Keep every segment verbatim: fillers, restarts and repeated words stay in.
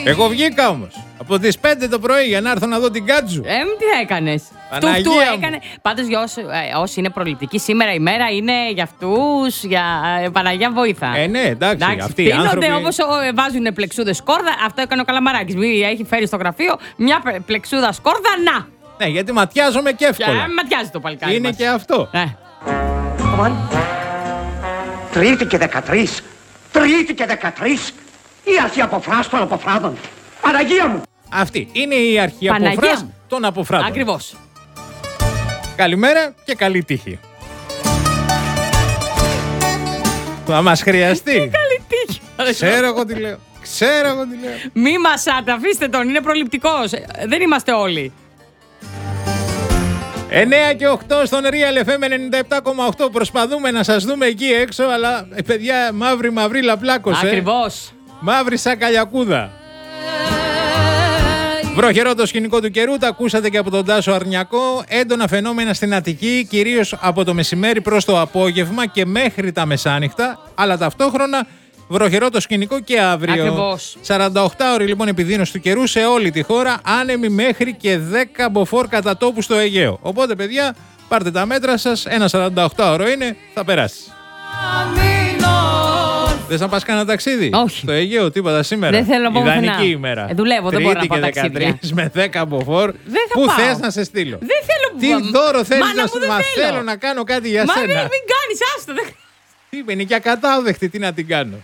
Εγώ βγήκα όμως από τις πέντε το πρωί για να έρθω να δω την Κάτζου. Ε, τι έκανες. Παναγία Του, του μου. έκανε. Πάντως για όσοι, ε, όσοι είναι προληπτικοί, σήμερα η μέρα είναι για αυτούς, για ε, Παναγία βοήθα. Ε, ναι, εντάξει, αυτοί οι τίνονται άνθρωποι. όπως ε, βάζουν πλεξούδες σκόρδα. Αυτό έκανε ο Καλαμαράκης. Μη έχει φέρει στο γραφείο μια πε- πλεξούδα σκόρδα, να. Ναι, γιατί ματιάζομαι και εύκολα. Για, ματιάζει το παλικάρι Είναι μας. και αυτό. Ε. Τρίτη και δεκατρείς. Τρίτη και δεκατρείς. Η αρχή αποφράστων των αποφράδων. Παναγία μου. Αυτή είναι η αρχή Παναγία αποφράς μου. των αποφράτων. Ακριβώς. Καλημέρα και καλή τύχη. Θα μας χρειαστεί. Καλή τύχη. Ξέρω εγώ τι λέω. Ξέρω εγώ τι λέω. Μη μασάτε, αφήστε τον, είναι προληπτικός. Ε, Δεν είμαστε όλοι. εννέα και οκτώ στον Real εφ εμ ενενήντα επτά κόμμα οκτώ. Προσπαθούμε να σας δούμε εκεί έξω, αλλά ε, παιδιά, μαύρη μαυρίλα πλάκωσε. Ακριβώς. Μαύρη σαν καλιακούδα. Βροχερό το σκηνικό του καιρού, τα ακούσατε και από τον Τάσο Αρνιακό. Έντονα φαινόμενα στην Αττική, κυρίως από το μεσημέρι προς το απόγευμα και μέχρι τα μεσάνυχτα, αλλά ταυτόχρονα βροχερό το σκηνικό και αύριο. Ακριβώς. σαράντα οκτώ ώρες λοιπόν επιδείνωση του καιρού σε όλη τη χώρα, άνεμοι μέχρι και δέκα μποφόρ κατά τόπου στο Αιγαίο. Οπότε παιδιά, πάρτε τα μέτρα σας, ένα σαράντα οκτώ ώρο είναι, θα περάσει. Θες να πας κανένα ταξίδι? Όχι. Στο Αιγαίο, τίποτα σήμερα. Δεν θέλω να πω Ιδανική πουθενά. ημέρα. Ε, δουλεύω, δεν μπορώ να πάω Τρίτη και ταξίδια. δεκατρείς με δέκα μποφόρ. Δεν θα Πού πάω. θες να σε στείλω? Δεν θέλω. Τι Μα- δώρο θέλεις Μάνα να μου, σου δεν Μα θέλω. θέλω να κάνω κάτι για Μα σένα. μην, μην κάνεις, άστο. δεν- Τι είμαι, είναι και ακατάδεκτη, τι να την κάνω.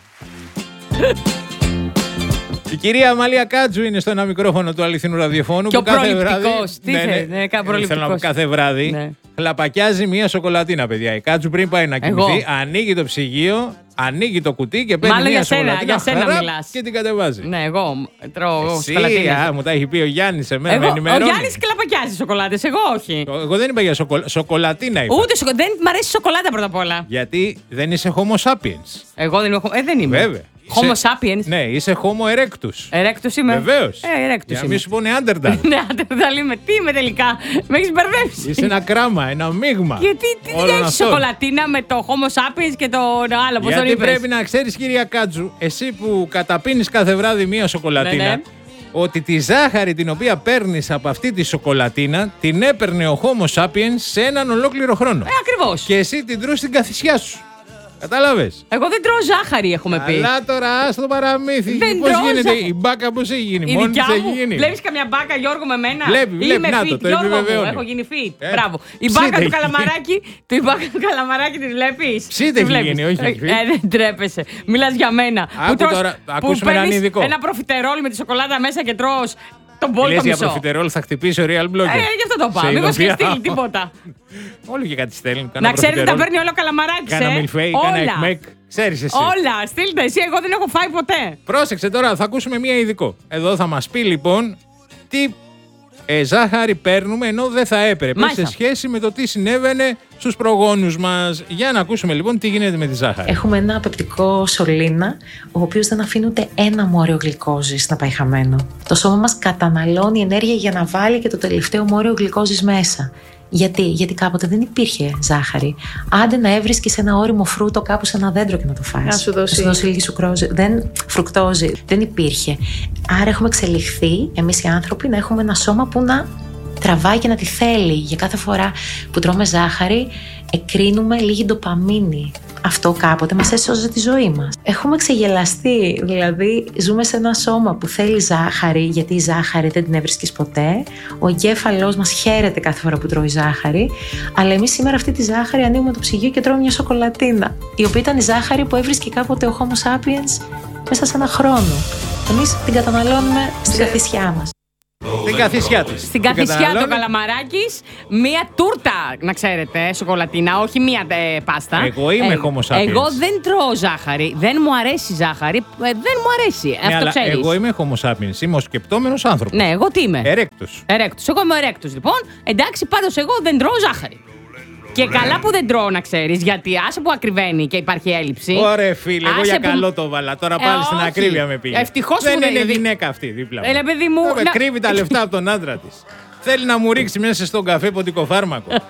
Η κυρία Αμαλία Κάτζου είναι στο ένα μικρόφωνο του αληθινού ραδιοφώνου. Και που ο κάθε βράδυ. προληπτικός. Τι θες, ναι, κα- Θέλω να πω προληπτικός. κάθε βράδυ. Ναι. Χλαπακιάζει μία σοκολατίνα, παιδιά. Η Κάτζου πριν πάει να Εγώ. κοιμηθεί, ανοίγει το ψυγείο, ανοίγει το κουτί και παίρνει Μάλλον μία για σένα, σοκολατίνα. για σένα χαρά, μιλάς. και την κατεβάζει. Ναι, εγώ τρώω Εσύ, σοκολατίνες. α, μου τα έχει πει ο Γιάννης εμένα, με Εγώ, ο ενημερώνει. Γιάννης κλαπακιάζει σοκολάτες, εγώ όχι. Εγώ δεν είπα για σοκολα... σοκολατίνα, είπα. Ούτε σοκο... Δεν μ' αρέσει η σοκολάτα πρώτα απ' όλα. Γιατί δεν είσαι homo sapiens. Εγώ δεν είμαι. Ε, δεν είμαι. Βέβαια. Homo Είσαι- sapiens. Ναι, είσαι homo erectus. Ερέκτος είμαι. Βεβαίως. Ε, ερέκτος Για να είμαι. μην σου πούνε Άντερνταλ. Ναι, άντε, θα λέμε. Τι είμαι τελικά. Με έχεις μπερδέψει. Είσαι ένα κράμα, ένα μείγμα. Γιατί τι όλων δεν έχει αυτών. σοκολατίνα με το Homo sapiens και το άλλο, πώς τον Γιατί είπες. πρέπει να ξέρεις, κυρία Κάτζου, εσύ που καταπίνεις κάθε βράδυ μία σοκολατίνα, Ναι, ναι. ότι τη ζάχαρη την οποία παίρνεις από αυτή τη σοκολατίνα την έπαιρνε ο Homo sapiens σε έναν ολόκληρο χρόνο. Ε, ακριβώς. Και εσύ την τρως στην καθισιά σου. Κατάλαβες. Εγώ δεν τρώω ζάχαρη, έχουμε πει. Αλλά τώρα ας το παραμύθι. Δεν Πώς τρώω γίνεται, ζάχαρη. η μπάκα πώς έχει γίνει, Η μόνη δικιά της έχει μου. γίνει. Βλέπεις καμιά μπάκα, Γιώργο, με μένα. Βλέπει, βλέπει, Είμαι να fit, το, το Γιώργο μου. επιβεβαιώνει. Έχω γίνει fit. Ε, Μπράβο. Η ψήτε μπάκα του έχει καλαμαράκι, τη μπάκα του καλαμαράκι τη βλέπεις. Ψήτε Τη έχει βλέπεις. γίνει, όχι Ε, έχει fit. ε, δεν τρέπεσαι. Μιλάς για μένα. Άκου τρως- τώρα, που ακούσουμε έναν παίρνεις ειδικό. Ένα προφιτερόλ με τη σοκολάτα μέσα και τρως τον Λες πόλκο για μισό. προφιτερόλ θα χτυπήσει ο Real Blogger. Ε, γι' αυτό το πάω. Σε Μήπως και ειδοποιώ. στείλει τίποτα. Όλο και κάτι στέλνει. Να ξέρετε, τα παίρνει όλο ο καλαμαράκι. Κάνα μιλφέι, κάνα εκμεκ. Ξέρεις εσύ. Όλα, στείλτε εσύ, εγώ δεν έχω φάει ποτέ. Πρόσεξε τώρα, θα ακούσουμε μία ειδικό. Εδώ θα μας πει λοιπόν τι ε, ζάχαρη παίρνουμε ενώ δεν θα έπρεπε Μάλιστα. σε σχέση με το τι συνέβαινε στους προγόνους μας. Για να ακούσουμε λοιπόν τι γίνεται με τη ζάχαρη. Έχουμε ένα πεπτικό σωλήνα, ο οποίος δεν αφήνει ούτε ένα μόριο γλυκόζης να πάει χαμένο. Το σώμα μας καταναλώνει ενέργεια για να βάλει και το τελευταίο μόριο γλυκόζης μέσα. Γιατί, Γιατί κάποτε δεν υπήρχε ζάχαρη. Άντε να έβρισκες ένα όριμο φρούτο κάπου σε ένα δέντρο και να το φας. Να σου δώσει. Να σου δώσει λίγη σουκρόζη. Δεν, φρουκτόζη. Δεν υπήρχε. Άρα έχουμε εξελιχθεί εμείς οι άνθρωποι να έχουμε ένα σώμα που να τραβάει και να τη θέλει. Για κάθε φορά που τρώμε ζάχαρη, εκρίνουμε λίγη ντοπαμίνη. Αυτό κάποτε μας έσωζε τη ζωή μας. Έχουμε ξεγελαστεί, δηλαδή ζούμε σε ένα σώμα που θέλει ζάχαρη, γιατί η ζάχαρη δεν την έβρισκες ποτέ. Ο εγκέφαλός μας χαίρεται κάθε φορά που τρώει ζάχαρη, αλλά εμείς σήμερα αυτή τη ζάχαρη ανοίγουμε το ψυγείο και τρώμε μια σοκολατίνα, η οποία ήταν η ζάχαρη που έβρισκε κάποτε ο Homo sapiens μέσα σε ένα χρόνο. Εμείς την καταναλώνουμε στην καθισιά μας. Την καθισιά της. Στην Την καθισιά του καταναλώνει. Καλαμαράκης, μία τούρτα, να ξέρετε, σοκολατίνα, όχι μία ε, πάστα. Εγώ είμαι Homo sapiens. Εγώ δεν τρώω ζάχαρη, δεν μου αρέσει η ζάχαρη, ε, δεν μου αρέσει. Ναι, Αυτό αλλά ξέρεις. εγώ είμαι Homo sapiens, είμαι ο σκεπτόμενος άνθρωπος. Ναι, εγώ τι είμαι. Ερέκτος. Ερέκτος. Εγώ είμαι ερέκτος, λοιπόν. Εντάξει, πάντως εγώ δεν τρώω ζάχαρη. Και καλά που δεν τρώω, να ξέρεις, γιατί άσε που ακριβένει και υπάρχει έλλειψη. Ωραία, φίλε, εγώ Άσε για που- καλό το βάλα. Τώρα Ε, πάλι στην όχι. ακρίβεια με πήγε. Ευτυχώς που δεν δεν είναι είναι. γυναίκα αυτή δίπλα μου. Έλα, παιδί μου, Βέβαια, να- κρύβει τα λεφτά από τον άντρα της. Θέλει να μου ρίξει μέσα στον καφέ ποντικό φάρμακο.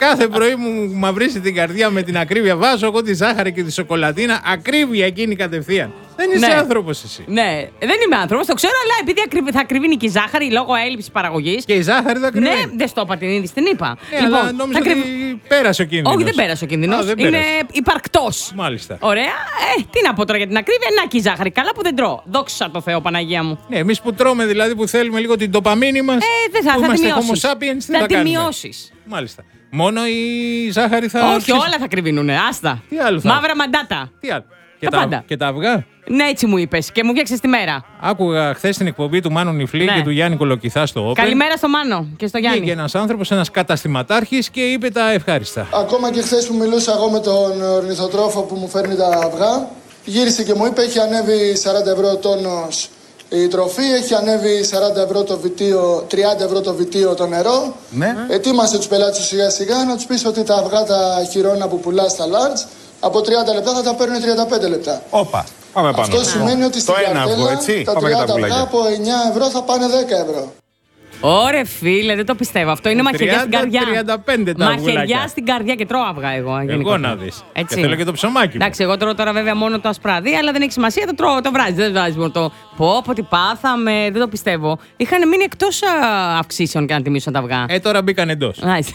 Κάθε πρωί μου μαυρίσει την καρδιά με την ακρίβεια. Βάζω εγώ τη ζάχαρη και τη σοκολατίνα. Ακρίβεια εκείνη κατευθείαν. Δεν είσαι Ναι. άνθρωπος εσύ. Ναι, δεν είμαι άνθρωπος, το ξέρω, αλλά επειδή ακρι... θα ακριβίνει και η ζάχαρη λόγω έλλειψης παραγωγής. Και η ζάχαρη θα κρυβεί. Ναι, δεν στο είπα την είδηση, την είπα. Ε, αλλά νόμιζα θα ότι κρυβ- πέρασε ο κίνδυνος. Όχι, δεν πέρασε ο κίνδυνος. Α, δεν Είναι πέρασε. υπαρκτός. Μάλιστα. Ωραία. Ε, τι να πω τώρα για την ακρίβεια, να και η ζάχαρη. Καλά που δεν τρώω. Δόξα τω Θεώ, Παναγία μου. Ναι, εμείς που τρώμε δηλαδή που θέλουμε λίγο την ντοπαμίνη μας. Ε, δεν θα, που θα τη είμαστε μειώσεις. Homo sapiens, τι θα θα τη κάνουμε. μειώσεις. Μάλιστα. Μόνο η ζάχαρη θα. Όχι, αυξήσει. όλα θα κρυβίνουνε. Άστα. Τι άλλο θα- Μαύρα μαντάτα. Τι άλλο. Και Τα πάντα. Και τα αυγά. Ναι, έτσι μου είπες και μου φτιάξες τη μέρα. Άκουγα χθε την εκπομπή του Μάνου Νιφλή Ναι. και του Γιάννη Κολοκυθά στο Open. Καλημέρα στο Μάνο και στο Γιάννη. Βγήκε ένας άνθρωπος, ένας καταστηματάρχης και είπε τα ευχάριστα. Ακόμα και χθε που μιλούσα εγώ με τον ορνηθοτρόφο που μου φέρνει τα αυγά, γύρισε και μου είπε: έχει ανέβει σαράντα ευρώ ο τόνος η τροφή, έχει ανέβει σαράντα ευρώ το βιτίο, τριάντα ευρώ το βιτίο το νερό. Ναι. Ετοίμασε τους πελάτες σου σιγά σιγά να τους πεις ότι τα αυγά τα χειρόνα που πουλά στα large από τριάντα λεπτά θα τα παίρνουν τριάντα πέντε λεπτά. Όπα. Πάμε πάνω. Αυτό σημαίνει ότι στην Το ένα αυγό, καρτέλα έτσι. τα Πάμε για τα τριάντα αυγά πουλάκια. από εννιά ευρώ θα πάνε δέκα ευρώ. Ωρε φίλε, δεν το πιστεύω. Αυτό είναι μαχαιριά στην καρδιά. τριάντα πέντε τα Μαχαιριά αυγουλάκια. στην καρδιά και τρώω αυγά εγώ. Εγώ γενικότερα. να δεις. Έτσι. Και θέλω και το ψωμάκι μου. Εντάξει, εγώ τρώω τώρα βέβαια μόνο το ασπράδι, αλλά δεν έχει σημασία, το τρώω, το βράζει. Δεν βάζει μόνο το. Πω, πω, τι πάθαμε, δεν το πιστεύω. Είχαν μείνει εκτός α, αυξήσεων και να τιμήσουν τα αυγά. Ε, τώρα μπήκαν εντός. Nice.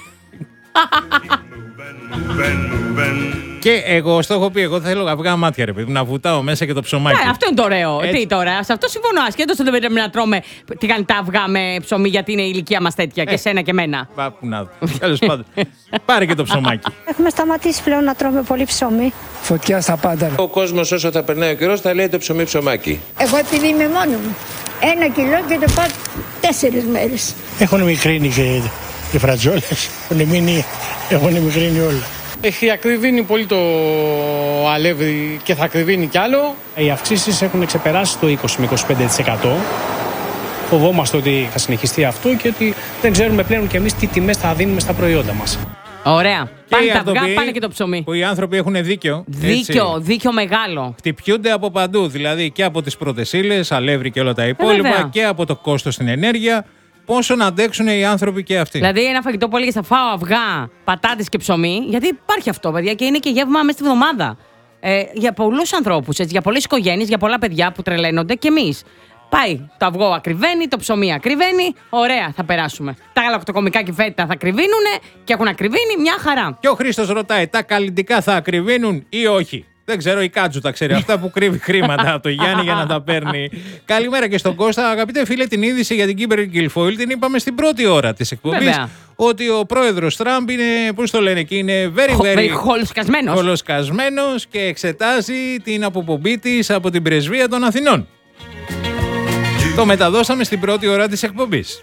Και εγώ, στο έχω πει, εγώ θέλω αυγά μάτια, ρε παιδί μου, να βουτάω μέσα και το ψωμάκι. Ναι, αυτό είναι το ωραίο. Έτσι. Τι τώρα, σε αυτό συμφωνώ. Ασχέτω ότι δεν πρέπει να τρώμε τι κάνει τα αυγά με ψωμί, γιατί είναι η ηλικία μα τέτοια και σένα και εμένα. Πά, που να δω. Τέλος πάντων. Πάρε και το ψωμάκι. Έχουμε σταματήσει πλέον να τρώμε πολύ ψωμί. Φωτιά στα πάντα. Ο κόσμος όσο θα περνάει ο καιρός θα λέει το ψωμί ψωμάκι. Εγώ επειδή είμαι μόνο μου, ένα κιλό και το πάω τέσσερις μέρες. Έχουν μικρύνει και οι φρατζόλες. Έχουν μείνει, έχουν μικρύνει όλα. Έχει ακριβήνει πολύ το αλεύρι και θα ακριβήνει κι άλλο. Οι αυξήσεις έχουν ξεπεράσει το είκοσι με είκοσι πέντε τοις εκατό. Φοβόμαστε ότι θα συνεχιστεί αυτό και ότι δεν ξέρουμε πλέον κι εμείς τι τιμές θα δίνουμε στα προϊόντα μας. Ωραία. Και Πάνε οι τα αυγά, αυτοποιοί πάνε και το ψωμί. Που οι άνθρωποι έχουν δίκιο. Δίκιο, έτσι. δίκιο μεγάλο. Χτυπιούνται από παντού. Δηλαδή και από τις πρώτες ύλες, αλεύρι και όλα τα υπόλοιπα, βέβαια. και από το κόστος στην ενέργεια. Πόσο να αντέξουν οι άνθρωποι και αυτοί. Δηλαδή, ένα φαγητό που έλεγε θα φάω αυγά, πατάτες και ψωμί, γιατί υπάρχει αυτό, παιδιά, και είναι και γεύμα μέσα στη βδομάδα. Ε, για πολλούς ανθρώπους, έτσι, για πολλές οικογένειες, για πολλά παιδιά που τρελαίνονται και εμείς. Πάει το αυγό ακριβένει, το ψωμί ακριβένει. Ωραία, θα περάσουμε. Τα γαλακτοκομικά και φέτα θα ακριβίνουνε και έχουν ακριβίνει, μια χαρά. Και ο Χρήστος ρωτάει, τα καλλιτικά θα ακριβίνουν ή όχι. Δεν ξέρω, η Κάτζου τα ξέρει. Αυτά που κρύβει χρήματα από το Γιάννη για να τα παίρνει. Καλημέρα και στον Κώστα. Αγαπητέ φίλε, την είδηση για την Κίμπερ Γκιλφόιλ την είπαμε στην πρώτη ώρα της εκπομπής. Βέβαια. Ότι ο πρόεδρος Τραμπ είναι, πώς το λένε εκεί, είναι very Χο- very χολοσκασμένος. χολοσκασμένος και εξετάζει την αποπομπή της από την πρεσβεία των Αθηνών. Το μεταδώσαμε στην πρώτη ώρα της εκπομπής.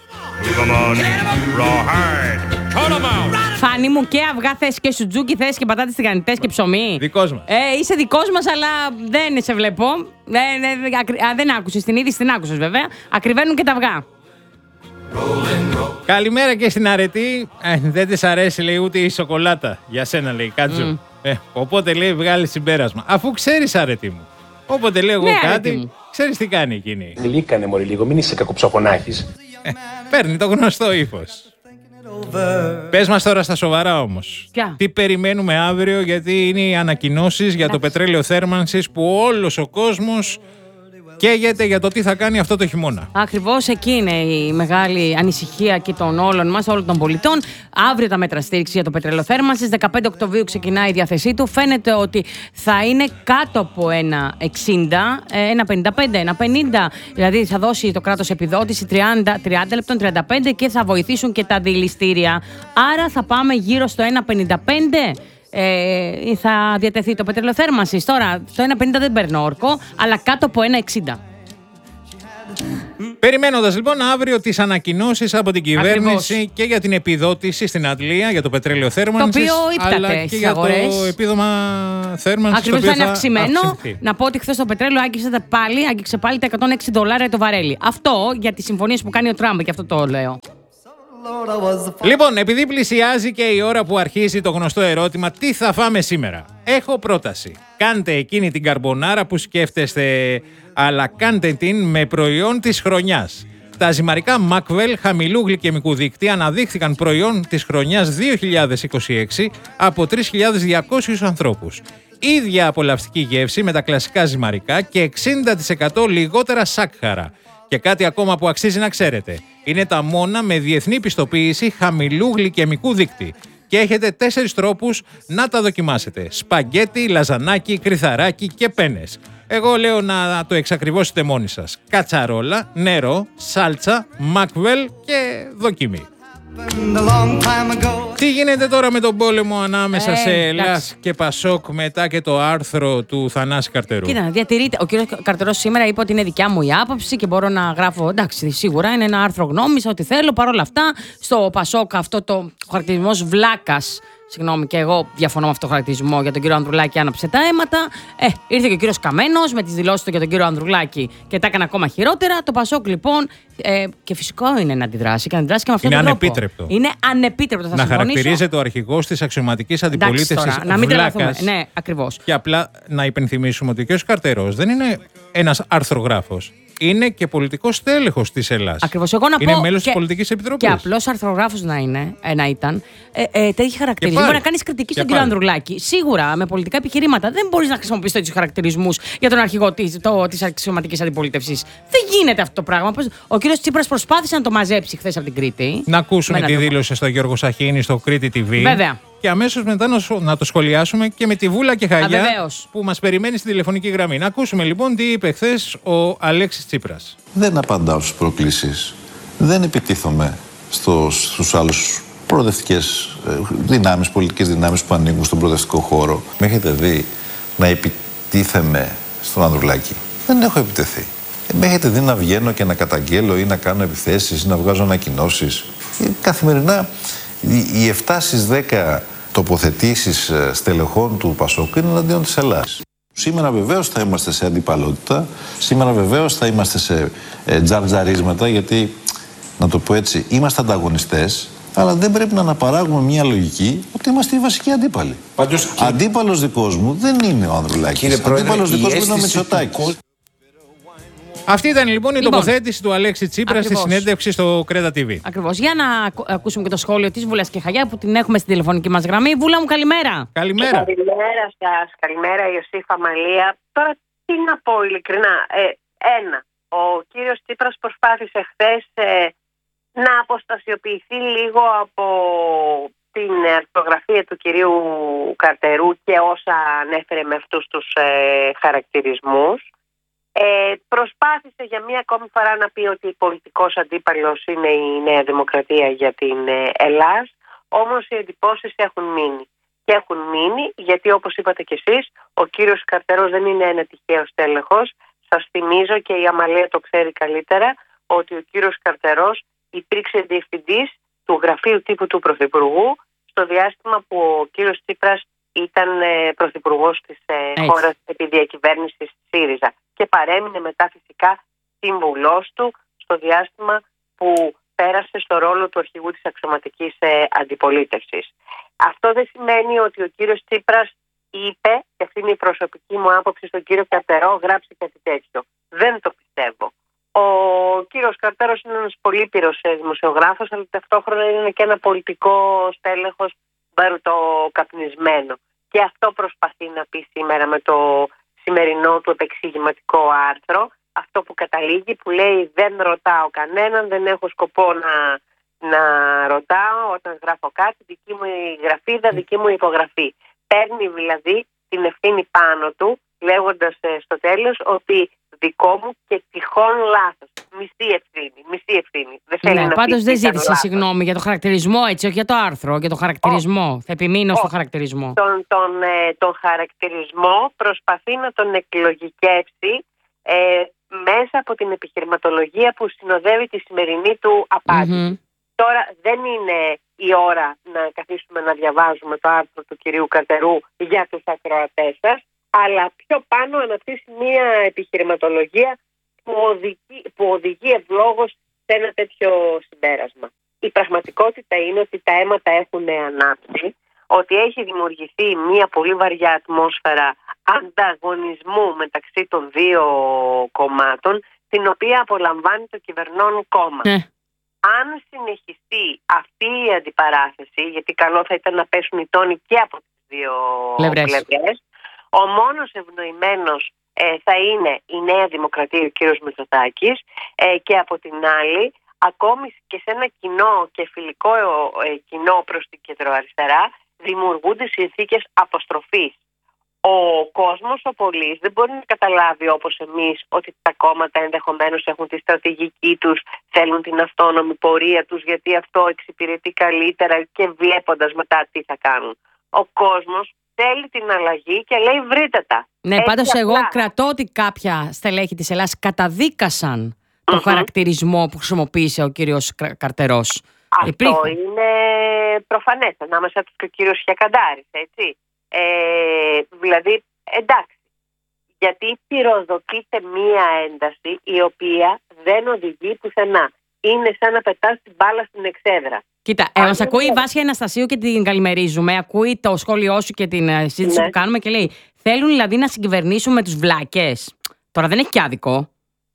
Φάνη μου, και αυγά θες και σουτζούκι θες και πατάτες τηγανιτές και ψωμί. Δικός μας. Ε, είσαι δικός μας, αλλά δεν σε βλέπω. Ε, ε, ακρι- α, δεν άκουσες την είδηση, την άκουσες βέβαια. Ακριβένουν και τα αυγά. Καλημέρα και στην αρετή. Ε, δεν της αρέσει, λέει, ούτε η σοκολάτα. Για σένα, λέει, Κάτζου. Ε, οπότε, λέει, βγάλει συμπέρασμα. Αφού ξέρεις, αρετή μου. Όποτε λέω εγώ Ναι, αρετή κάτι, μου. ξέρεις τι κάνει εκείνη. Γλύκανε μωρή λίγο, μην είσαι κακοψοφωνάχης. Ε, παίρνει το γνωστό ύφος. Πες μας τώρα στα σοβαρά όμως. Ποια? Τι περιμένουμε αύριο, γιατί είναι οι ανακοινώσεις για το πετρέλαιο θέρμανσης που όλος ο κόσμος καίγεται για το τι θα κάνει αυτό το χειμώνα. Ακριβώς εκεί είναι η μεγάλη ανησυχία και των όλων μας, όλων των πολιτών. Αύριο τα μέτρα στήριξη για το πετρελοθέρμανσης. δεκαπέντε Οκτωβρίου ξεκινάει η διάθεσή του. Φαίνεται ότι θα είναι κάτω από ένα εξήντα, ένα πενήντα πέντε, ένα πενήντα. Δηλαδή θα δώσει το κράτος επιδότηση τριάντα, τριάντα λεπτών, τριάντα πέντε και θα βοηθήσουν και τα αντιληστήρια. Άρα θα πάμε γύρω στο ένα πενήντα πέντε. Ε, θα διατεθεί το πετρελοθέρμανσης. Τώρα το ένα πενήντα δεν παίρνω όρκο, αλλά κάτω από ένα εξήντα. Περιμένοντας λοιπόν αύριο τις ανακοινώσεις από την κυβέρνηση Ακριβώς. και για την επιδότηση στην Αντλία για το πετρέλαιο θέρμανσης, Το οποίο ύπταται αλλά και στις για το αγορές. επίδομα θέρμανσης, Ακριβώς, το θα οποίο είναι αυξημένο. αυξηθεί. Να πω ότι χθες το πετρέλαιο άγγιξε τα πάλι, άγγιξε πάλι τα εκατόν έξι δολάρια το βαρέλι. Αυτό για τις συμφωνίες που κάνει ο Τραμπ, και αυτό το λέω. Λοιπόν, επειδή πλησιάζει και η ώρα που αρχίζει το γνωστό ερώτημα τι θα φάμε σήμερα, έχω πρόταση. Κάντε εκείνη την καρμπονάρα που σκέφτεστε, αλλά κάντε την με προϊόν της χρονιάς. Τα ζυμαρικά Macwell χαμηλού γλυκαιμικού δείκτη αναδείχθηκαν προϊόν της χρονιάς δύο χιλιάδες είκοσι έξι από τρεις χιλιάδες διακόσιους ανθρώπους. Ίδια απολαυστική γεύση με τα κλασικά ζυμαρικά και εξήντα τοις εκατό λιγότερα σάκχαρα. Και κάτι ακόμα που αξίζει να ξέρετε. Είναι τα μόνα με διεθνή πιστοποίηση χαμηλού γλυκαιμικού δείκτη. Και έχετε τέσσερις τρόπους να τα δοκιμάσετε. Σπαγκέτι, λαζανάκι, κρυθαράκι και πένες. Εγώ λέω να το εξακριβώσετε μόνοι σας. Κατσαρόλα, νερό, σάλτσα, Macwell και δοκιμή. Τι γίνεται τώρα με τον πόλεμο ανάμεσα ε, σε Ελλάς και Πασόκ μετά και το άρθρο του Θανάση Καρτερού? Κοίτα, διατηρείται. Ο κύριος Καρτερός σήμερα είπε ότι είναι δικιά μου η άποψη και μπορώ να γράφω. Εντάξει, σίγουρα είναι ένα άρθρο γνώμης, ό,τι θέλω. Παρ' όλα αυτά, στο Πασόκ αυτό το χαρακτηρισμός βλάκας. Συγγνώμη, και εγώ διαφωνώ με αυτό το χαρακτηρισμό για τον κύριο Ανδρουλάκη, άναψε τα αίματα. Ε, ήρθε και ο κύριος Καμένος με τις δηλώσεις του για τον κύριο Ανδρουλάκη και τα έκανε ακόμα χειρότερα. Το Πασόκ λοιπόν, ε, και φυσικό είναι να αντιδράσει και να αντιδράσει και με αυτόν τον τρόπο. Είναι ανεπίτρεπτο. Είναι ανεπίτρεπτο, θα να συμφωνήσω. χαρακτηρίζεται ο αρχηγός της αξιωματικής αντιπολίτευσης βλάκας. Ναι, ακριβώς. Και απλά να υπενθυμίσουμε ότι ο κύριος Καρτερός δεν είναι ένας αρθρογράφος. Είναι και πολιτικός τέλεχος της Ελλάς. Ακριβώς. Εγώ να είναι πω μέλος και, της Πολιτικής Επιτροπής. Και απλός αρθρογράφος να, είναι, ε, να ήταν, ε, ε, τέτοιοι χαρακτηρισμοί. Μπορεί να κάνεις κριτική στον κύριο Ανδρουλάκη. Σίγουρα με πολιτικά επιχειρήματα. Δεν μπορείς να χρησιμοποιήσεις τέτοιους χαρακτηρισμούς για τον αρχηγό της αξιωματικής αντιπολίτευσης. Δεν γίνεται αυτό το πράγμα. Ο κύριος Τσίπρας προσπάθησε να το μαζέψει χθες από την Κρήτη. Να ακούσουμε τη δήλωση στο Γιώργο Σαχίνη στο Κρήτη τι βι. Βέβαια. Και αμέσως μετά να το σχολιάσουμε και με τη Βούλα και Χαγιά Αβεβαίως. που μας περιμένει στην τηλεφωνική γραμμή. Να ακούσουμε λοιπόν τι είπε χθες ο Αλέξης Τσίπρας. Δεν απαντάω στις προκλήσεις. Δεν επιτίθομαι στους, στους άλλους προοδευτικές δυνάμεις, πολιτικές δυνάμεις που ανήκουν στον προοδευτικό χώρο. Με έχετε δει να επιτίθεμαι στον Ανδρουλάκη? Δεν έχω επιτεθεί. Με έχετε δει να βγαίνω και να καταγγέλω ή να κάνω επιθέσεις ή να βγάζω ανακοινώσεις? Καθημερινά οι επτά στις δέκα τοποθετήσεις στελεχών του Πασόκ είναι εναντίον της Ελλάδας. Σήμερα βεβαίως θα είμαστε σε αντιπαλότητα, σήμερα βεβαίως θα είμαστε σε ε, τζαρτζαρίσματα, γιατί, να το πω έτσι, είμαστε ανταγωνιστές, αλλά δεν πρέπει να αναπαράγουμε μια λογική ότι είμαστε οι βασικοί αντίπαλοι. Πάντως, κύριε... Αντίπαλος δικός μου δεν είναι ο Ανδρουλάκης, αντίπαλος δικός μου είναι ο Μητσοτάκης. Αυτή ήταν λοιπόν η λοιπόν, τοποθέτηση του Αλέξη Τσίπρα στη συνέντευξη στο Κρέτα τι βι. Ακριβώς. Για να ακούσουμε και το σχόλιο της Βούλας και Χαγιά που την έχουμε στην τηλεφωνική μας γραμμή. Βούλα μου, καλημέρα. Καλημέρα. Καλημέρα σας. Καλημέρα, Ιωσήφα Μαλία. Τώρα τι να πω ειλικρινά. Ε, ένα, ο κύριος Τσίπρας προσπάθησε χθες ε, να αποστασιοποιηθεί λίγο από την αρθρογραφία του κυρίου Καρτερού και όσα ανέφερε με αυτούς τους ε, χαρακτηρισμούς. Ε, προσπάθησε για μία ακόμη φορά να πει ότι πολιτικός αντίπαλος είναι η Νέα Δημοκρατία για την ε, Ελλάδα, όμως οι εντυπώσεις έχουν μείνει. Και έχουν μείνει γιατί, όπως είπατε κι εσείς, ο κύριος Καρτερός δεν είναι ένα τυχαίος τέλεχος. Σας θυμίζω, και η Αμαλία το ξέρει καλύτερα, ότι ο κύριος Καρτερός υπήρξε διευθυντής του γραφείου τύπου του Πρωθυπουργού στο διάστημα που ο κύριος Τσίπρας ήταν ε, πρωθυπουργός της ε, χώρας επί διακυβέρνησης ΣΥΡΙΖΑ και παρέμεινε μετά φυσικά σύμβουλός του στο διάστημα που πέρασε στο ρόλο του αρχηγού της αξιωματικής ε, αντιπολίτευσης. Αυτό δεν σημαίνει ότι ο κύριος Τσίπρας είπε, και αυτή είναι η προσωπική μου άποψη, στον κύριο Καρτερό γράψει κάτι τέτοιο. Δεν το πιστεύω. Ο κύριος Καρτερός είναι ένας πολύπειρος δημοσιογράφος, αλλά ταυτόχρονα είναι και ένα πολιτικό στέλεχος μπαρουτοκαπνισμένο. Και αυτό προσπαθεί να πει σήμερα με το σημερινό του επεξηγηματικό άρθρο. Αυτό που καταλήγει, που λέει δεν ρωτάω κανέναν, δεν έχω σκοπό να, να ρωτάω όταν γράφω κάτι, δική μου η γραφίδα, δική μου η υπογραφή. Παίρνει δηλαδή την ευθύνη πάνω του, λέγοντας ε, στο τέλος ότι δικό μου και τυχόν λάθος. Μισή ευθύνη, μισή ευθύνη. Δεν θέλει ναι, να πάντως δεν ζήτησε λάθος. Συγγνώμη για το χαρακτηρισμό, έτσι, όχι για το άρθρο, για το χαρακτηρισμό. Oh. Θα επιμείνω oh. στο χαρακτηρισμό. Τον, τον, ε, τον χαρακτηρισμό προσπαθεί να τον εκλογικεύσει ε, μέσα από την επιχειρηματολογία που συνοδεύει τη σημερινή του απάντηση. Mm-hmm. Τώρα δεν είναι η ώρα να καθίσουμε να διαβάζουμε το άρθρο του κυρίου Καρτερού για τους ακροατές σας, αλλά πιο πάνω αναπτύσσει μια επιχειρηματολογία που οδηγεί, που οδηγεί ευλόγως σε ένα τέτοιο συμπέρασμα. Η πραγματικότητα είναι ότι τα αίματα έχουν ανάψει, ότι έχει δημιουργηθεί μια πολύ βαριά ατμόσφαιρα ανταγωνισμού μεταξύ των δύο κομμάτων, την οποία απολαμβάνει το κυβερνών κόμμα. Ναι. Αν συνεχιστεί αυτή η αντιπαράθεση, γιατί καλό θα ήταν να πέσουν οι τόνοι και από τις δύο πλευρές, ο μόνος ευνοημένος ε, θα είναι η Νέα Δημοκρατία, ο κύριος Μητσοτάκης, ε, και από την άλλη, ακόμη και σε ένα κοινό και φιλικό ε, κοινό προς την κεντροαριστερά, δημιουργούνται συνθήκες αποστροφής. Ο κόσμος, ο πολίτης, δεν μπορεί να καταλάβει όπως εμείς ότι τα κόμματα ενδεχομένως έχουν τη στρατηγική τους, θέλουν την αυτόνομη πορεία τους, γιατί αυτό εξυπηρετεί καλύτερα και βλέποντας μετά τι θα κάνουν. Ο κόσμος θέλει την αλλαγή και λέει βρείτε τα. Ναι, πάντως εγώ κρατώ ότι κάποια στελέχη της Ελλάδας καταδίκασαν τον mm-hmm. χαρακτηρισμό που χρησιμοποίησε ο κύριος Καρτερός. Αυτό Υπήρχε. είναι προφανές, ανάμεσα τους και ο κύριος Χιακαντάρης, έτσι. Ε, δηλαδή, εντάξει, γιατί πυροδοτείται μία ένταση η οποία δεν οδηγεί πουθενά. Είναι σαν να πετάς την μπάλα στην εξέδρα. Κοίτα, ε, μας ακούει η Βάσια Αναστασίου και την καλημερίζουμε. Ακούει το σχόλιο σου και την συζήτηση ναι. που κάνουμε και λέει: θέλουν δηλαδή να συγκυβερνήσουν με τους βλάκες. Τώρα δεν έχει και άδικο.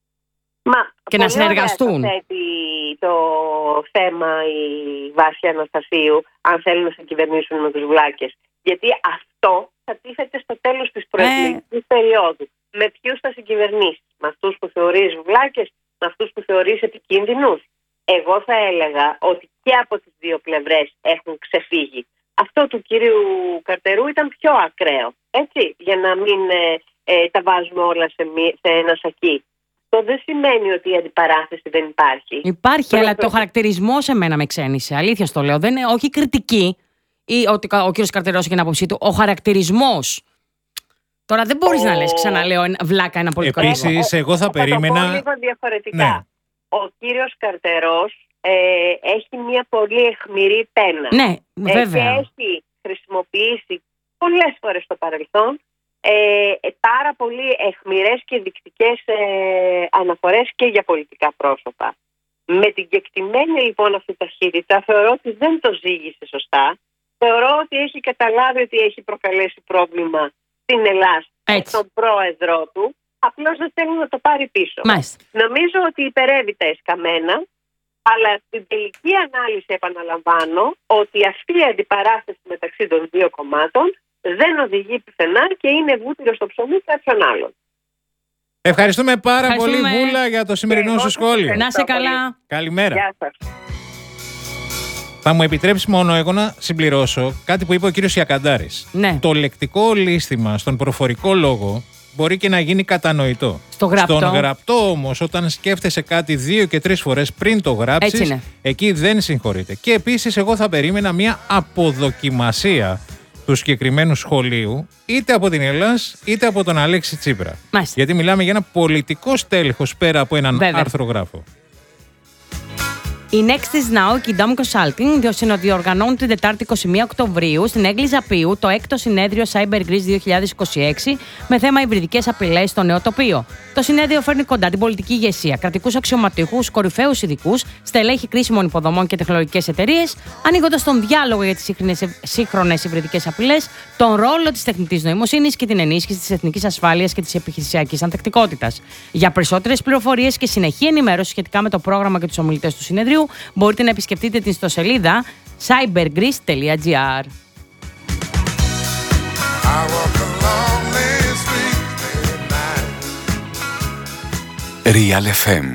Μα, και να συνεργαστούν. Το θέμα η Βάσια Αναστασίου, αν θέλουν να συγκυβερνήσουν με τους βλάκες. Γιατί αυτό θα τίθεται στο τέλος της προεκλογικής ε. περίοδου. Με ποιους θα συγκυβερνήσει, με αυτούς που θεωρείς βλάκες, με αυτούς που θεωρείς επικίνδυνους. Εγώ θα έλεγα ότι και από τις δύο πλευρές έχουν ξεφύγει. Αυτό του κύριου Καρτερού ήταν πιο ακραίο, έτσι, για να μην ε, ε, τα βάζουμε όλα σε, μη, σε ένα σακί. Αυτό δεν σημαίνει ότι η αντιπαράθεση δεν υπάρχει. Υπάρχει, Πρό... αλλά το χαρακτηρισμό σε μένα με ξένησε. Αλήθεια στο λέω. Δεν είναι, όχι κριτική ή ότι ο κύριος Καρτερός έχει την άποψή του. Ο χαρακτηρισμός. Τώρα δεν μπορείς ο... να λες, ξαναλέω, βλάκα ένα πολιτικό. Επίσης, εγώ θα, θα περίμενα. Θα το πω λίγο διαφορετικά. Ναι. Ο κύριος Καρτερός ε, έχει μια πολύ αιχμηρή πένα. Ναι, βέβαια. Ε, και έχει χρησιμοποιήσει πολλές φορές στο παρελθόν ε, πάρα πολύ αιχμηρές και δεικτικές ε, αναφορές και για πολιτικά πρόσωπα. Με την κεκτημένη λοιπόν αυτή ταχύτητα θεωρώ ότι δεν το ζήγησε σωστά. Θεωρώ ότι έχει καταλάβει ότι έχει προκαλέσει πρόβλημα στην Ελλάδα και στον πρόεδρό του. Απλώς δεν θέλει να το πάρει πίσω. Μάλιστα. Νομίζω ότι υπερεύει τα εσκαμμένα, αλλά στην τελική ανάλυση επαναλαμβάνω ότι αυτή η αντιπαράθεση μεταξύ των δύο κομμάτων δεν οδηγεί πουθενά και είναι βούτυρο στο ψωμί κάποιον άλλον. Ευχαριστούμε πάρα Ευχαριστούμε. πολύ, Βούλα, για το σημερινό σου σχόλιο. Να σε καλά. Καλημέρα. Γεια σας. Θα μου επιτρέψει μόνο εγώ να συμπληρώσω κάτι που είπε ο κύριος Ιακαντάρης. Ναι. Το λεκτικό λύστημα στον προφορικό λόγο μπορεί και να γίνει κατανοητό. Στο γραπτό. Στον γραπτό όμως, όταν σκέφτεσαι κάτι δύο και τρεις φορές πριν το γράψεις, εκεί δεν συγχωρείται. Και επίσης εγώ θα περίμενα μια αποδοκιμασία του συγκεκριμένου σχολείου, είτε από την Ελλάς, είτε από τον Αλέξη Τσίπρα. Μάλιστα. Γιατί μιλάμε για ένα πολιτικό στέλεχος πέρα από έναν Βέβαια. αρθρογράφο. Η Nextis Now και η Dom Consulting διοργανώνουν την Τετάρτη εικοστή πρώτη Οκτωβρίου στην Έγκλιζα Πύου το έκτο συνέδριο Cyber Greece δύο χιλιάδες είκοσι έξι με θέμα υβριδικές απειλές στο νέο τοπίο. Το συνέδριο φέρνει κοντά την πολιτική ηγεσία, κρατικούς αξιωματούχους, κορυφαίους ειδικούς, στελέχη κρίσιμων υποδομών και τεχνολογικές εταιρείες, ανοίγοντας τον διάλογο για τις σύγχρονες υβριδικές απειλές, τον ρόλο της τεχνητής νοημοσύνης και την ενίσχυση της εθνικής ασφάλειας και της επιχειρησιακής ανθεκτικότητας. Για περισσότερες πληροφορίες και συνεχή ενημέρωση σχετικά με το πρόγραμμα και τους ομιλητές του συνεδρίου, μπορείτε να επισκεφτείτε την ιστοσελίδα cyber greece τελεία gr. Real εφ εμ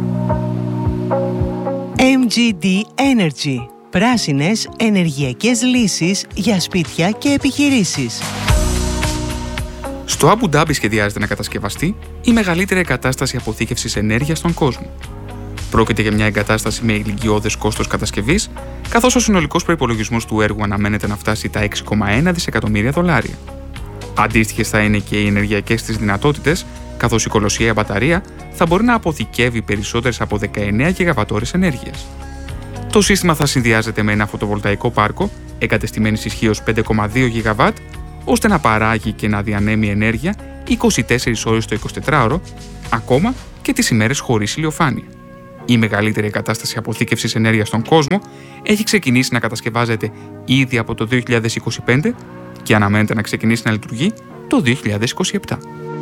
εμ τζι ντι Energy. Πράσινες ενεργειακές λύσεις για σπίτια και επιχειρήσεις. Στο Αμπου Ντάμπι σχεδιάζεται να κατασκευαστεί η μεγαλύτερη εγκατάσταση αποθήκευσης ενέργειας στον κόσμο. Πρόκειται για μια εγκατάσταση με ηλικιώδες κόστος κατασκευής, καθώς ο συνολικός προϋπολογισμός του έργου αναμένεται να φτάσει τα έξι κόμμα ένα δισεκατομμύρια δολάρια. Αντίστοιχες θα είναι και οι ενεργειακές της δυνατότητες, καθώς η κολοσιαία μπαταρία θα μπορεί να αποθηκεύει περισσότερες από δεκαεννέα γιγαβατόρες ενέργειας. Το σύστημα θα συνδυάζεται με ένα φωτοβολταϊκό πάρκο εγκατεστημένης ισχύως πέντε κόμμα δύο γιγαβάτ, ώστε να παράγει και να διανέμει ενέργεια είκοσι τέσσερις ώρες το εικοσιτετράωρο, ακόμα και τις ημέρες χωρίς ηλιοφάνεια. Η μεγαλύτερη εγκατάσταση αποθήκευσης ενέργειας στον κόσμο έχει ξεκινήσει να κατασκευάζεται ήδη από το δύο χιλιάδες είκοσι πέντε και αναμένεται να ξεκινήσει να λειτουργεί το δύο χιλιάδες είκοσι επτά.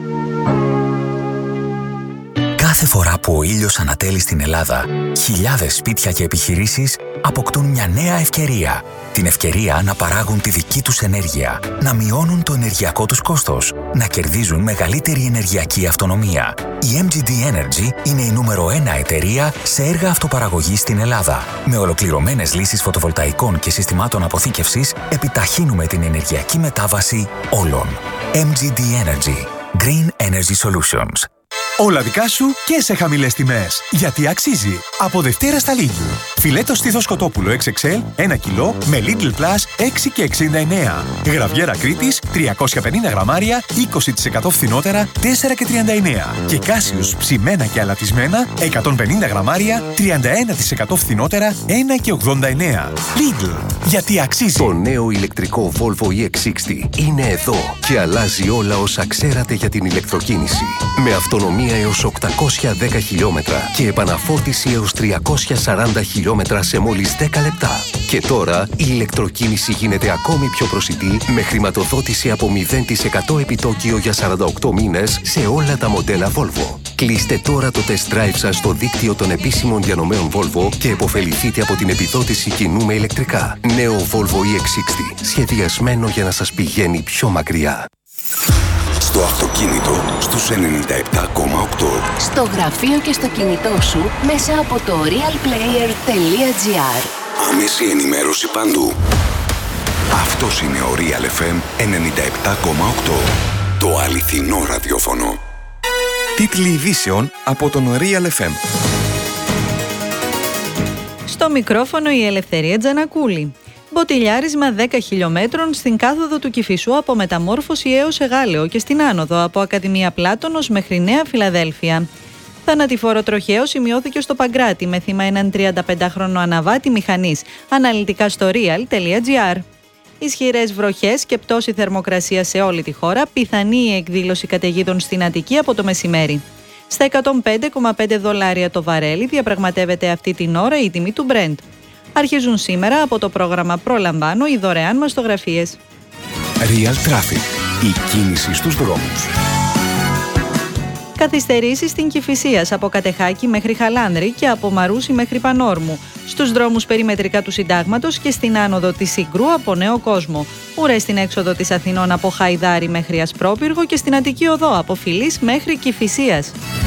Κάθε φορά που ο ήλιος ανατέλει στην Ελλάδα, χιλιάδες σπίτια και επιχειρήσεις αποκτούν μια νέα ευκαιρία. Την ευκαιρία να παράγουν τη δική τους ενέργεια, να μειώνουν το ενεργειακό τους κόστος, να κερδίζουν μεγαλύτερη ενεργειακή αυτονομία. Η εμ τζι ντι Energy είναι η νούμερο ένα εταιρεία σε έργα αυτοπαραγωγής στην Ελλάδα. Με ολοκληρωμένες λύσεις φωτοβολταϊκών και συστημάτων αποθήκευσης, επιταχύνουμε την ενεργειακή μετάβαση όλων. εμ τζι ντι Energy. Green Energy Solutions. Όλα δικά σου και σε χαμηλές τιμές. Γιατί αξίζει. Από Δευτέρα στα Lidl. Φιλέτο στήθος κοτόπουλο εξ εξ ελ ένα κιλό με Lidl Plus έξι και εξήντα εννέα. Γραβιέρα Κρήτης τριακόσια πενήντα γραμμάρια είκοσι τοις εκατό φθηνότερα τέσσερα και τριάντα εννέα. Και Κάσιους ψημένα και αλατισμένα εκατόν πενήντα γραμμάρια τριάντα ένα τοις εκατό φθηνότερα ένα και ογδόντα εννέα. Lidl. Γιατί αξίζει. Το νέο ηλεκτρικό Volvo ι εξ εξήντα είναι εδώ και αλλάζει όλα όσα ξέρατε για την ηλεκτροκίνηση. Με αυτονομία έως οκτακόσια δέκα χιλιόμετρα και επαναφόρτιση έως τριακόσια σαράντα χιλιόμετρα σε μόλις δέκα λεπτά. Και τώρα η ηλεκτροκίνηση γίνεται ακόμη πιο προσιτή με χρηματοδότηση από μηδέν τοις εκατό επιτόκιο για σαράντα οκτώ μήνες σε όλα τα μοντέλα Volvo. Κλείστε τώρα το test drive σας στο δίκτυο των επίσημων διανομέων Volvo και επωφεληθείτε από την επιδότηση κοινού με ηλεκτρικά. Νέο Volvo ι εξ εξήντα, σχεδιασμένο για να σας πηγαίνει πιο μακριά. Στο αυτοκίνητο στους ενενήντα επτά κόμμα οκτώ. Στο γραφείο και στο κινητό σου μέσα από το realplayer τελεία gr. Άμεση ενημέρωση παντού. Αυτός είναι ο Real εφ εμ ενενήντα επτά κόμμα οκτώ. Το αληθινό ραδιόφωνο. Τίτλοι ειδήσεων από τον Real εφ εμ. Στο μικρόφωνο η Ελευθερία Τζανακούλη. Μποτιλιάρισμα δέκα χιλιόμετρων στην κάθοδο του Κηφισού από Μεταμόρφωση έως Εγάλεο και στην άνοδο από Ακαδημία Πλάτωνος μέχρι Νέα Φιλαδέλφια. Θανατηφόρο τροχαίο σημειώθηκε στο Παγκράτη με θύμα έναν τριανταπεντάχρονο αναβάτη μηχανής. Αναλυτικά στο real τελεία gr. Ισχυρές βροχές και πτώση θερμοκρασία σε όλη τη χώρα, πιθανή η εκδήλωση καταιγίδων στην Αττική από το μεσημέρι. Στα εκατόν πέντε κόμμα πέντε δολάρια το βαρέλι διαπραγματεύεται αυτή την ώρα η τιμή του Brent. Αρχίζουν σήμερα από το πρόγραμμα Προλαμβάνω οι δωρεάν μαστογραφίες. Real Traffic. Η κίνηση στους δρόμους. Καθυστερήσεις στην Κηφισίας από Κατεχάκη μέχρι Χαλάνδρη και από Μαρούσι μέχρι Πανόρμου. Στους δρόμους περιμετρικά του Συντάγματος και στην άνοδο της Συγκρού από Νέο Κόσμο. Ουρές στην έξοδο της Αθηνών από Χαϊδάρη μέχρι Ασπρόπυργο και στην Αττική Οδό από Φιλής μέχρι Κηφισίας.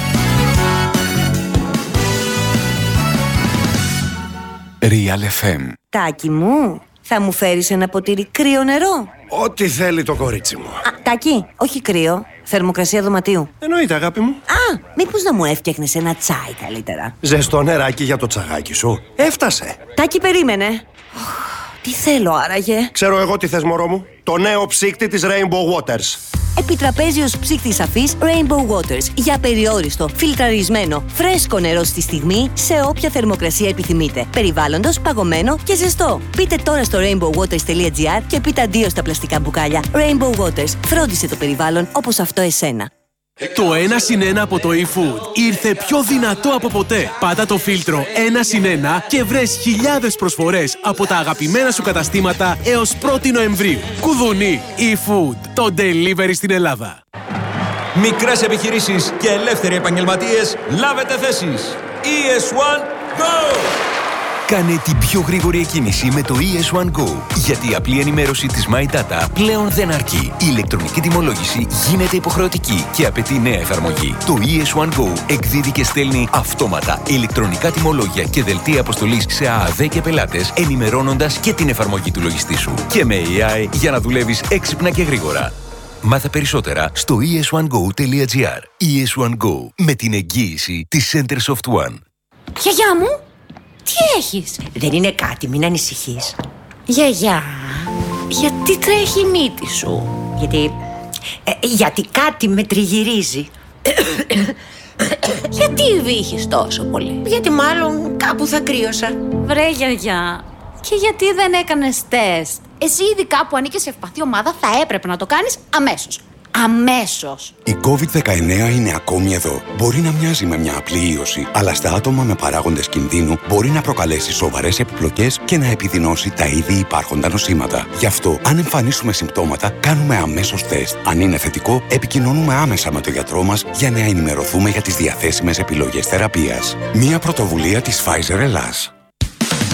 Real εφ εμ. Τάκη μου, θα μου φέρεις ένα ποτήρι κρύο νερό? Ό,τι θέλει το κορίτσι μου. Α, Τάκη, όχι κρύο. Θερμοκρασία δωματίου. Εννοείται, αγάπη μου. Α, μήπως να μου έφτιαχνες ένα τσάι καλύτερα? Ζεστό νεράκι για το τσαγάκι σου. Έφτασε. Τάκη, περίμενε. Τι θέλω άραγε? Ξέρω εγώ τι θες, μωρό μου. Το νέο ψύκτη της Rainbow Waters. Επιτραπέζιος ψύκτης αφής Rainbow Waters. Για περιόριστο, φιλτραρισμένο, φρέσκο νερό στη στιγμή, σε όποια θερμοκρασία επιθυμείτε. Περιβάλλοντος, παγωμένο και ζεστό. Μπείτε τώρα στο rainbow waters τελεία gr και πείτε αντίο στα πλαστικά μπουκάλια. Rainbow Waters. Φρόντισε το περιβάλλον όπως αυτό εσένα. Το ένα συν ένα από το eFood ήρθε πιο δυνατό από ποτέ. Πάτα το φίλτρο ένα συν ένα και βρες χιλιάδες προσφορές από τα αγαπημένα σου καταστήματα έως πρώτη Νοεμβρίου. Κουδουνί, eFood, το delivery στην Ελλάδα. Μικρές επιχειρήσεις και ελεύθεροι επαγγελματίες, λάβετε θέσεις. ι ες ουάν Go! Κάνε την πιο γρήγορη εκκίνηση με το ι ες ουάν Go. Γιατί η απλή ενημέρωση της My Data πλέον δεν αρκεί. Η ηλεκτρονική τιμολόγηση γίνεται υποχρεωτική και απαιτεί νέα εφαρμογή. Το ι ες ουάν Go εκδίδει και στέλνει αυτόματα ηλεκτρονικά τιμολόγια και δελτία αποστολής σε ΑΑΔ και πελάτες, ενημερώνοντας και την εφαρμογή του λογιστή σου. Και με έι άι για να δουλεύεις έξυπνα και γρήγορα. Μάθε περισσότερα στο ι ες ουάν γκο τελεία gr. ι ες ουάν Go, με την εγγύηση της Centersoft One. Γιαγιά μου, τι έχεις? Δεν είναι κάτι, μην ανησυχείς. Γιαγιά, γιατί τρέχει η μύτη σου? Γιατί, ε, γιατί κάτι με τριγυρίζει. Γιατί βύχεις τόσο πολύ? Γιατί μάλλον κάπου θα κρύωσα. Βρε γιαγιά, και γιατί δεν έκανες τεστ? Εσύ ειδικά που ανήκεις σε ευπαθή ομάδα θα έπρεπε να το κάνεις αμέσως. αμέσως. Η κόβιντ δεκαεννέα είναι ακόμη εδώ. Μπορεί να μοιάζει με μια απλή ίωση, αλλά στα άτομα με παράγοντες κινδύνου μπορεί να προκαλέσει σοβαρές επιπλοκές και να επιδεινώσει τα ήδη υπάρχοντα νοσήματα. Γι' αυτό, αν εμφανίσουμε συμπτώματα, κάνουμε αμέσως τεστ. Αν είναι θετικό, επικοινωνούμε άμεσα με τον γιατρό μας για να ενημερωθούμε για τις διαθέσιμες επιλογές θεραπείας. Μια πρωτοβουλία της Pfizer Ελλάς.